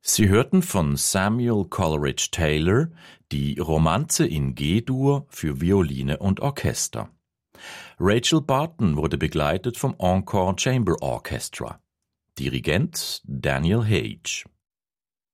Sie hörten von Samuel Coleridge Taylor die Romanze in G-Dur für Violine und Orchester. Rachel Barton wurde begleitet vom Encore Chamber Orchestra. Dirigent Daniel Hage.